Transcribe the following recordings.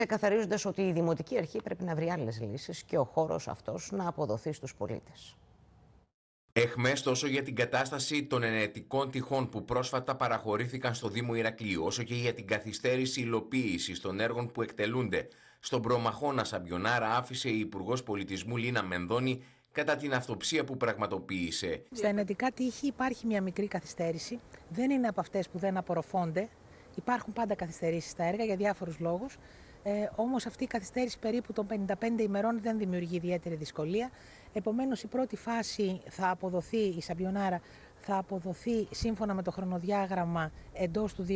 Ξεκαθαρίζοντας ότι η Δημοτική Αρχή πρέπει να βρει άλλες λύσεις και ο χώρος αυτός να αποδοθεί στους πολίτες. Εχμές τόσο για την κατάσταση των ενετικών τυχών που πρόσφατα παραχωρήθηκαν στο Δήμο Ηρακλείου, όσο και για την καθυστέρηση υλοποίησης των έργων που εκτελούνται στον προμαχώνα Σαμπιονάρα, άφησε η Υπουργός Πολιτισμού Λίνα Μενδώνη κατά την αυτοψία που πραγματοποίησε. Στα ενετικά τείχη υπάρχει μια μικρή καθυστέρηση. Δεν είναι από αυτές που δεν απορροφώνται. Υπάρχουν πάντα καθυστερήσεις στα έργα για διάφορους λόγους. Όμως αυτή η καθυστέρηση περίπου των 55 ημερών δεν δημιουργεί ιδιαίτερη δυσκολία. Επομένως η πρώτη φάση θα αποδοθεί, η Σαμπιονάρα θα αποδοθεί σύμφωνα με το χρονοδιάγραμμα εντός του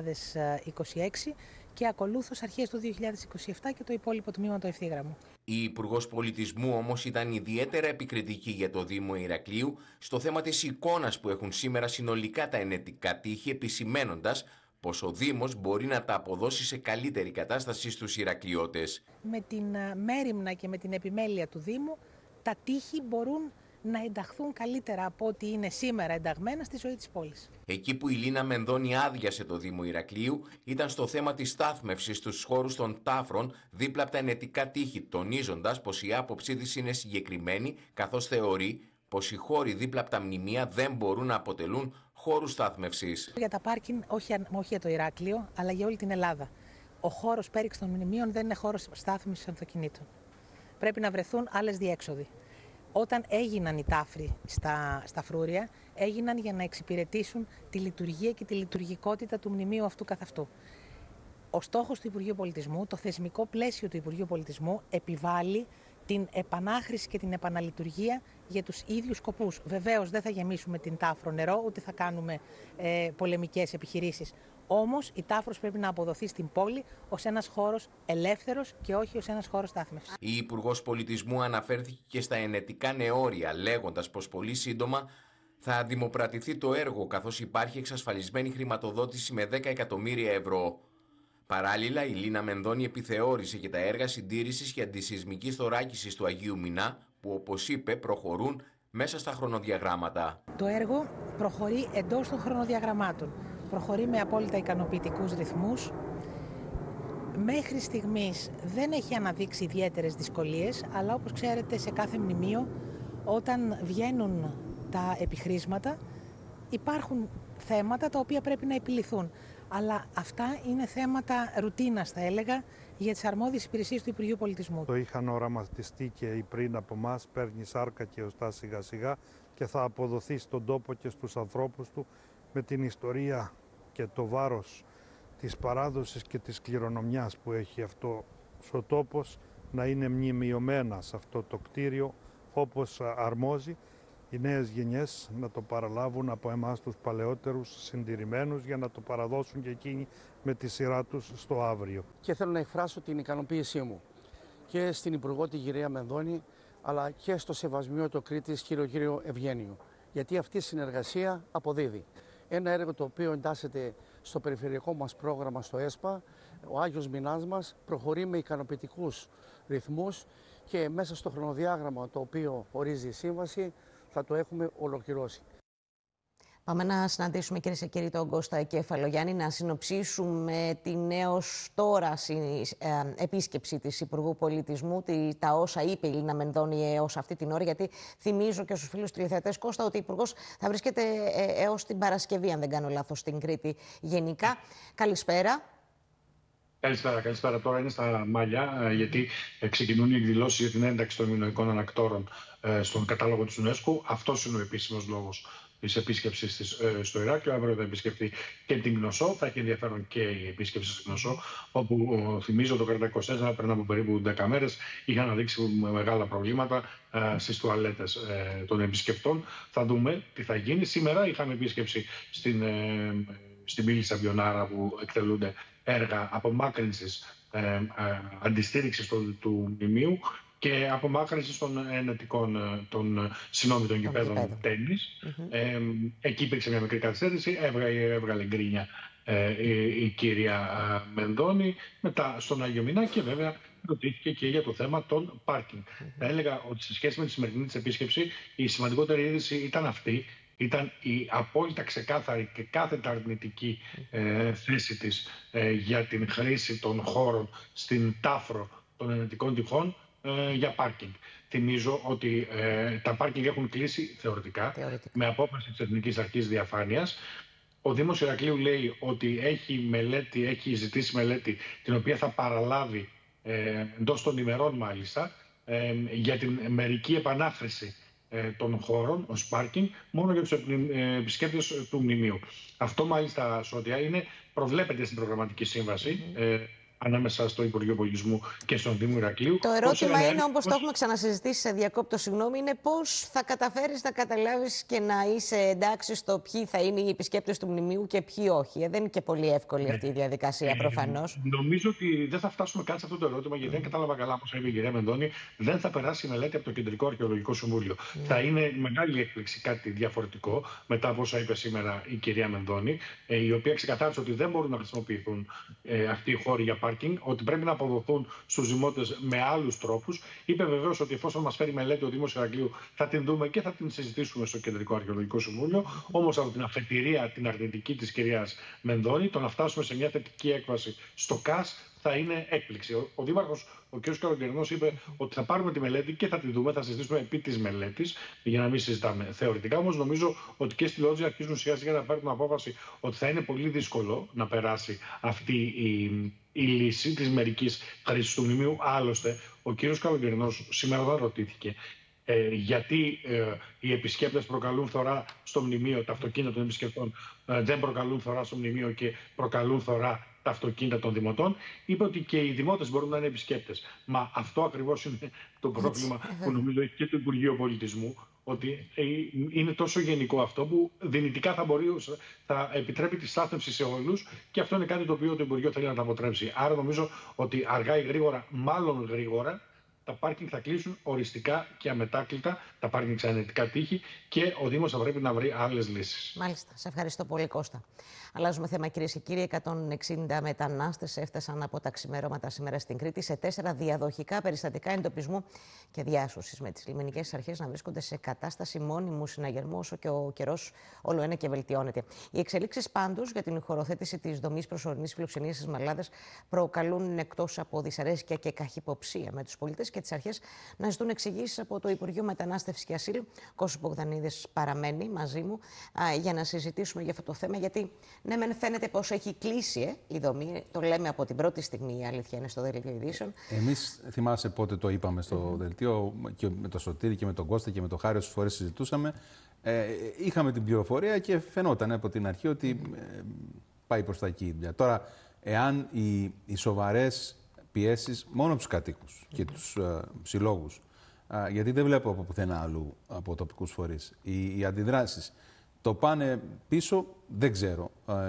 2026 και ακολούθως αρχές του 2027 και το υπόλοιπο τμήμα το ευθύγραμμο. Η Υπουργός Πολιτισμού όμως ήταν ιδιαίτερα επικριτική για το Δήμο Ηρακλείου στο θέμα της εικόνας που έχουν σήμερα συνολικά τα ενετικά τείχη, επισημαίνοντας πως ο Δήμος μπορεί να τα αποδώσει σε καλύτερη κατάσταση στους Ηρακλειώτες. Με την μέριμνα και με την επιμέλεια του Δήμου, τα τείχη μπορούν να ενταχθούν καλύτερα από ό,τι είναι σήμερα ενταγμένα στη ζωή της πόλης. Εκεί που η Λίνα Μενδώνη άδειασε το Δήμο Ηρακλείου ήταν στο θέμα της στάθμευσης στους χώρους των τάφρων δίπλα από τα ενετικά τείχη, τονίζοντας πως η άποψή της είναι συγκεκριμένη, καθώς θεωρεί πως οι χώροι δίπλα από τα μνημεία δεν μπορούν να αποτελούν χώρους στάθμευσης. Για τα πάρκινγκ, όχι για το Ηράκλειο, αλλά για όλη την Ελλάδα. Ο χώρος πέριξ των μνημείων δεν είναι χώρος στάθμευσης αυτοκινήτων. Πρέπει να βρεθούν άλλες διέξοδοι. Όταν έγιναν οι τάφροι στα φρούρια, έγιναν για να εξυπηρετήσουν τη λειτουργία και τη λειτουργικότητα του μνημείου αυτού καθ' αυτού. Ο στόχος του Υπουργείου Πολιτισμού, το θεσμικό πλαίσιο του Υπουργείου Πολιτισμού, επιβάλλει την επανάχρηση και την επαναλειτουργία για τους ίδιους σκοπούς. Βεβαίως δεν θα γεμίσουμε την τάφρο νερό, ούτε θα κάνουμε πολεμικές επιχειρήσεις. Όμως η τάφρος πρέπει να αποδοθεί στην πόλη ως ένας χώρος ελεύθερος και όχι ως ένας χώρος στάθμευσης. Η Υπουργός Πολιτισμού αναφέρθηκε και στα ενετικά νεώρια, λέγοντας πως πολύ σύντομα θα δημοπρατηθεί το έργο, καθώς υπάρχει εξασφαλισμένη χρηματοδότηση με 10 εκατομμύρια ευρώ. Παράλληλα, η Λίνα Μενδώνη επιθεώρησε και τα έργα συντήρησης και αντισυσμικής θωράκισης του Αγίου Μινά, που όπως είπε προχωρούν μέσα στα χρονοδιαγράμματα. Το έργο προχωρεί εντός των χρονοδιαγραμμάτων. Προχωρεί με απόλυτα ικανοποιητικούς ρυθμούς. Μέχρι στιγμής δεν έχει αναδείξει ιδιαίτερες δυσκολίες, αλλά όπως ξέρετε σε κάθε μνημείο όταν βγαίνουν τα επιχρήσματα υπάρχουν θέματα τα οποία πρέπει να επιληθούν. Αλλά αυτά είναι θέματα ρουτίνας, θα έλεγα, για τις αρμόδιες υπηρεσίες του Υπουργείου Πολιτισμού. Το είχαν οραματιστεί και οι πριν από εμάς, παίρνει σάρκα και οστά σιγά σιγά και θα αποδοθεί στον τόπο και στους ανθρώπους του με την ιστορία και το βάρος της παράδοσης και της κληρονομιάς που έχει αυτό ο τόπος να είναι μνημειωμένα σε αυτό το κτίριο όπως αρμόζει. Οι νέες γενιές να το παραλάβουν από εμάς τους παλαιότερους συντηρημένους για να το παραδώσουν και εκείνοι με τη σειρά τους στο αύριο. Και θέλω να εκφράσω την ικανοποίησή μου και στην Υπουργό την κυρία Μενδώνη, αλλά και στο Σεβασμιότο Κρήτης κύριο Ευγένιο, γιατί αυτή η συνεργασία αποδίδει. Ένα έργο το οποίο εντάσσεται στο περιφερειακό μας πρόγραμμα στο ΕΣΠΑ, ο Άγιος Μινάς μας προχωρεί με ικανοποιητικούς ρυθμούς και μέσα στο χρονοδιάγραμμα το οποίο ορίζει η σύμβαση θα το έχουμε ολοκληρώσει. Πάμε να συναντήσουμε, κυρίες και κύριοι, τον Κώστα Κεφαλογιάννη, να συνοψίσουμε την έως τώρα επίσκεψη της Υπουργού Πολιτισμού, τα όσα είπε η Λίνα Μενδώνη έως αυτή την ώρα, γιατί θυμίζω και στους φίλους τηλεθεατές, Κώστα, ότι η Υπουργός θα βρίσκεται έως την Παρασκευή, αν δεν κάνω λάθος, στην Κρήτη γενικά. Καλησπέρα. Καλησπέρα. Τώρα είναι στα μαλλιά, γιατί ξεκινούν οι εκδηλώσεις για την ένταξη των μινωικών ανακτόρων στον κατάλογο της UNESCO. Αυτός είναι ο επίσημος λόγος της επίσκεψης της στο Ηράκλειο. Αύριο θα επισκεφτεί και την Γνωσό. Θα έχει ενδιαφέρον και η επίσκεψη στην Γνωσό, όπου θυμίζω το Κρατά 24 πριν από περίπου 10 μέρες είχε αναδείξει μεγάλα προβλήματα στις τουαλέτες των επισκεπτών. Θα δούμε τι θα γίνει. Σήμερα είχαμε επίσκεψη στην πύλη Σαμπιονάρα, που εκτελούνται έργα απομάκρυνσης, αντιστήριξης του μνημείου και απομάκρυνσης των ενετικών των γηπέδων τέννις. Εκεί υπήρξε μια μικρή καθυστέρηση, έβγαλε γκρίνια η κυρία Μενδώνη, μετά στον Άγιο Μινά, και βέβαια ρωτήθηκε και για το θέμα των πάρκινγκ. Θα έλεγα ότι σε σχέση με τη σημερινή της επίσκεψη, η σημαντικότερη είδηση ήταν αυτή, ήταν η απόλυτα ξεκάθαρη και κάθετα αρνητική θέση της για την χρήση των χώρων στην Τάφρο των ενετικών τυχών για πάρκινγκ. Θυμίζω ότι τα πάρκινγκ έχουν κλείσει θεωρητικά με απόφαση της Εθνικής Αρχής Διαφάνειας. Ο Δήμος Ηρακλείου λέει ότι έχει ζητήσει μελέτη την οποία θα παραλάβει εντός των ημερών μάλιστα για την μερική επανάχρηση των χώρων ως πάρκινγκ μόνο για τους επισκέπτες του μνημείου. Αυτό μάλιστα, Σώτια, προβλέπεται στην προγραμματική σύμβαση ανάμεσα στο Υπουργείο Πολιτισμού και στον Δήμο Ηρακλείου. Το ερώτημα είναι, όπως το έχουμε ξανασυζητήσει, σε διακόπτω, συγγνώμη, είναι πώς θα καταφέρεις να καταλάβεις και να είσαι εντάξει στο ποιοι θα είναι οι επισκέπτες του μνημείου και ποιοι όχι. Δεν είναι και πολύ εύκολη αυτή η διαδικασία, προφανώς. Νομίζω ότι δεν θα φτάσουμε καν σε αυτό το ερώτημα, γιατί δεν κατάλαβα καλά, όπως είπε η κυρία Μενδώνη, δεν θα περάσει η μελέτη από το Κεντρικό Αρχαιολογικό Συμβούλιο. Θα είναι μεγάλη έκπληξη κάτι διαφορετικό, μετά από όσα είπε σήμερα η κυρία Μενδώνη, η οποία ξεκαθάρισε ότι δεν μπορούν να χρησιμοποιηθούν αυτοί οι χώροι για πάρκινγκ, ότι πρέπει να αποδοθούν στους δημότες με άλλους τρόπους. Είπε βεβαίως ότι εφόσον μας φέρει μελέτη ο Δήμος Ηρακλείου, θα την δούμε και θα την συζητήσουμε στο Κεντρικό Αρχαιολογικό Συμβούλιο. Όμως από την αφετηρία, την αρνητική της κυρίας Μενδώνη, το να φτάσουμε σε μια θετική έκβαση στο ΚΑΣ θα είναι έκπληξη. Ο Δήμαρχος, ο κ. Καλοκαιρινός, είπε ότι θα πάρουμε τη μελέτη και θα τη δούμε, θα συζητήσουμε επί της μελέτης, για να μην συζητάμε θεωρητικά. Όμως νομίζω ότι και στη Λότζη αρχίζουν σιγά σιγά να παίρνουν απόφαση ότι θα είναι πολύ δύσκολο να περάσει αυτή η λύση της μερικής χρήσης του μνημείου. Άλλωστε, ο κ. Καλοκαιρινός σήμερα δεν ρωτήθηκε γιατί οι επισκέπτες προκαλούν φθορά στο μνημείο, τα αυτοκίνητα των επισκεπτών δεν προκαλούν φθορά στο μνημείο και προκαλούν φθορά τα αυτοκίνητα των δημοτών. Είπε ότι και οι δημότες μπορούν να είναι επισκέπτες. Μα αυτό ακριβώς είναι το πρόβλημα που νομίζω έχει και το Υπουργείο Πολιτισμού, ότι είναι τόσο γενικό αυτό που δυνητικά θα επιτρέπει τη στάθμευση σε όλους, και αυτό είναι κάτι το οποίο το Υπουργείο θέλει να τα αποτρέψει. Άρα νομίζω ότι αργά ή γρήγορα, μάλλον γρήγορα, τα πάρκινγκ θα κλείσουν οριστικά και αμετάκλητα, τα πάρκινγκ σε ενετικά τείχη, και ο Δήμος θα πρέπει να βρει άλλες λύσεις. Μάλιστα. Σε ευχαριστώ πολύ, Κώστα. Αλλάζουμε θέμα, κυρίες και κύριοι. 160 μετανάστες έφτασαν από τα ξημερώματα σήμερα στην Κρήτη σε 4 διαδοχικά περιστατικά εντοπισμού και διάσωσης, με τις λιμενικές αρχές να βρίσκονται σε κατάσταση μόνιμου συναγερμού όσο και ο καιρός όλο ένα και βελτιώνεται. Οι εξελίξεις πάντως για την χωροθέτηση της δομής προσωρινής φιλοξενίας στις Μαλλάδες προκαλούν, εκτός από δυσαρέσκεια και καχυποψία με τους πολίτες και τις αρχές, να ζητούν εξηγήσεις από το Υπουργείο Μετανάστευσης και Ασύλου. Κώστας Μπογδανίδης παραμένει μαζί μου για να συζητήσουμε για αυτό το θέμα, γιατί ναι, μεν φαίνεται πως έχει κλείσει η δομή, το λέμε από την πρώτη στιγμή, η αλήθεια είναι, στο Δελτίο Ειδήσεων. Εμείς, θυμάσαι πότε το είπαμε στο Δελτίο, και με το Σωτήρη και με τον Κώστα και με τον Χάρη, όσες φορές συζητούσαμε, είχαμε την πληροφορία και φαινόταν από την αρχή ότι πάει προς τα εκεί. Τώρα, εάν οι σοβαρές πιέσεις μόνο από τους κατοίκους και τους συλλόγους, γιατί δεν βλέπω από πουθενά αλλού από τοπικούς φορείς, οι αντιδράσεις το πάνε πίσω, δεν ξέρω.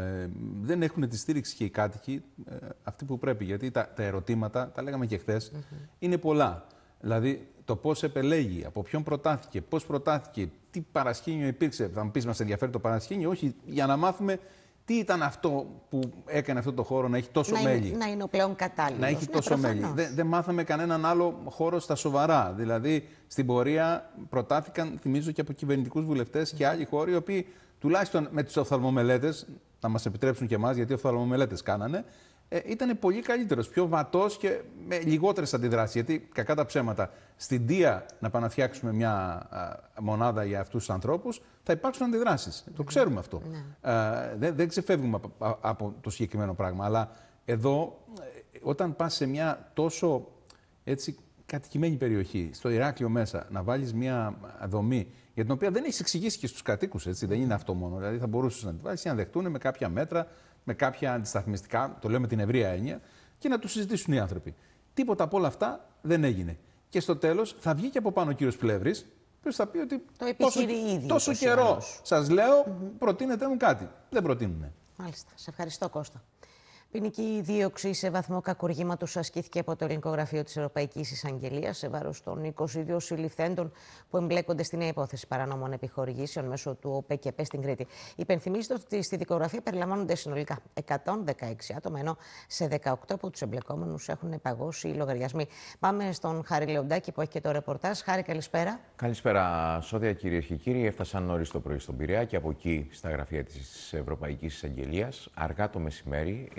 Δεν έχουν τη στήριξη και οι κάτοικοι αυτοί που πρέπει. Γιατί τα ερωτήματα, τα λέγαμε και χθες, είναι πολλά. Δηλαδή, το πώς επελέγει, από ποιον προτάθηκε, πώς προτάθηκε, τι παρασκήνιο υπήρξε. Θα μου πεις, μας ενδιαφέρει το παρασκήνιο? Όχι, για να μάθουμε τι ήταν αυτό που έκανε αυτό το χώρο να έχει τόσο μέλη. Να είναι ο πλέον κατάλληλος. Να έχει τόσο μέλη. Δεν μάθαμε κανέναν άλλο χώρο στα σοβαρά. Δηλαδή, στην πορεία προτάθηκαν, θυμίζω, και από κυβερνητικούς βουλευτές και άλλοι χώροι, οι οποίοι τουλάχιστον με τους οφθαλμομελέτες, να μας επιτρέψουν και εμάς, γιατί οφθαλμομελέτες κάνανε, ήταν πολύ καλύτερος, πιο βατός και με λιγότερες αντιδράσεις. Γιατί, κακά τα ψέματα, στην Δία να πάμε να φτιάξουμε μια μονάδα για αυτούς τους ανθρώπους, θα υπάρξουν αντιδράσεις. Το ξέρουμε αυτό. Δεν ξεφεύγουμε από το συγκεκριμένο πράγμα. Αλλά εδώ, όταν πας σε μια τόσο έτσι κατοικημένη περιοχή, στο Ηράκλειο μέσα, να βάλεις μια δομή για την οποία δεν έχεις εξηγήσει και στους κατοίκους, έτσι, δεν είναι αυτό μόνο. Δηλαδή, θα μπορούσες να τη βάλεις ή να δεχτούν με κάποια μέτρα, με κάποια αντισταθμιστικά, το λέω με την ευρεία έννοια, και να τους συζητήσουν οι άνθρωποι. Τίποτα από όλα αυτά δεν έγινε. Και στο τέλος θα βγει και από πάνω ο κύριος Πλεύρης, που θα πει ότι τόσο καιρό σας λέω, προτείνετε μου κάτι. Δεν προτείνουνε. Μάλιστα. Σε ευχαριστώ, Κώστα. Ποινική δίωξη σε βαθμό κακουργήματος ασκήθηκε από το Ελληνικό Γραφείο της Ευρωπαϊκής Εισαγγελίας σε βάρος των 22 συλληφθέντων που εμπλέκονται στη νέα υπόθεση παρανόμων επιχορηγήσεων μέσω του ΟΠΕΚΕΠΕ στην Κρήτη. Υπενθυμίζεται ότι στη δικογραφία περιλαμβάνονται συνολικά 116 άτομα, ενώ σε 18 από τους εμπλεκόμενους έχουν παγώσει οι λογαριασμοί. Πάμε στον Χάρη Λεοντάκη που έχει και το ρεπορτάζ. Χάρη, καλησπέρα. Καλησπέρα, Σόδια, κυρίες και κύριοι. Έφτασαν νωρίς το πρωί στον Πειραιά και από εκεί στα γραφεία της Ευρωπαϊκής Εισαγγελίας. Αργά το μεσημέρι